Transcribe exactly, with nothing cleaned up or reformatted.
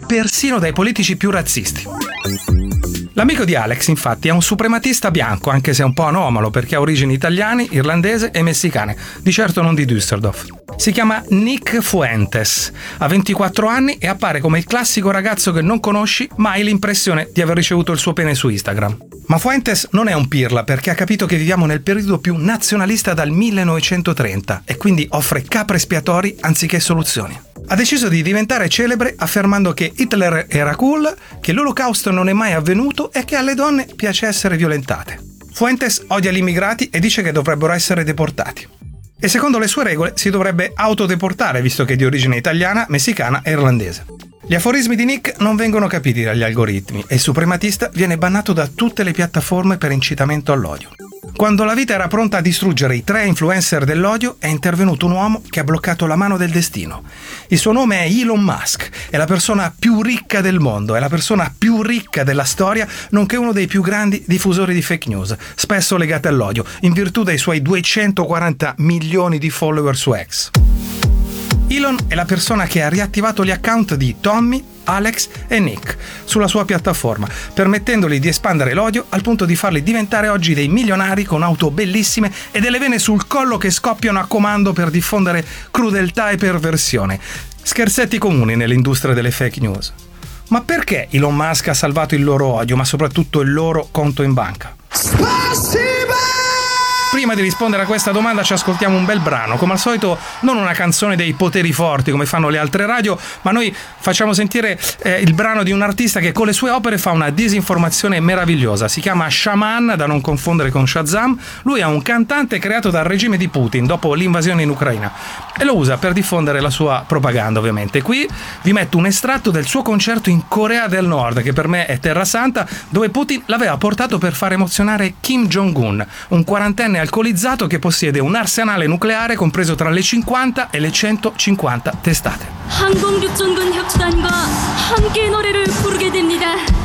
persino dai politici più razzisti. L'amico di Alex, infatti, è un suprematista bianco, anche se è un po' anomalo perché ha origini italiane, irlandese e messicane, di certo non di Düsseldorf. Si chiama Nick Fuentes, ha ventiquattro anni e appare come il classico ragazzo che non conosci, ma hai l'impressione di aver ricevuto il suo pene su Instagram. Ma Fuentes non è un pirla perché ha capito che viviamo nel periodo più nazionalista dal millenovecentotrenta e quindi offre capre espiatori anziché soluzioni. Ha deciso di diventare celebre affermando che Hitler era cool, che l'olocausto non è mai avvenuto e che alle donne piace essere violentate. Fuentes odia gli immigrati e dice che dovrebbero essere deportati. E secondo le sue regole si dovrebbe autodeportare visto che è di origine italiana, messicana e irlandese. Gli aforismi di Nick non vengono capiti dagli algoritmi e il suprematista viene bannato da tutte le piattaforme per incitamento all'odio. Quando la vita era pronta a distruggere i tre influencer dell'odio, è intervenuto un uomo che ha bloccato la mano del destino. Il suo nome è Elon Musk, è la persona più ricca del mondo, è la persona più ricca della storia, nonché uno dei più grandi diffusori di fake news, spesso legate all'odio, in virtù dei suoi duecentoquaranta milioni di follower su X. Elon è la persona che ha riattivato gli account di Tommy, Alex e Nick sulla sua piattaforma, permettendogli di espandere l'odio al punto di farli diventare oggi dei milionari con auto bellissime e delle vene sul collo che scoppiano a comando per diffondere crudeltà e perversione. Scherzetti comuni nell'industria delle fake news. Ma perché Elon Musk ha salvato il loro odio, ma soprattutto il loro conto in banca? Prima di rispondere a questa domanda ci ascoltiamo un bel brano, come al solito non una canzone dei poteri forti come fanno le altre radio, ma noi facciamo sentire eh, il brano di un artista che con le sue opere fa una disinformazione meravigliosa. Si chiama Shaman, da non confondere con Shazam. Lui è un cantante creato dal regime di Putin dopo l'invasione in Ucraina e lo usa per diffondere la sua propaganda, ovviamente. Qui vi metto un estratto del suo concerto in Corea del Nord, che per me è terra santa, dove Putin l'aveva portato per far emozionare Kim Jong-un, un quarantenne alcolizzato che possiede un arsenale nucleare compreso tra le cinquanta e le centocinquanta testate. 항공육전군 혁주단과 함께 노래를 부르게 됩니다.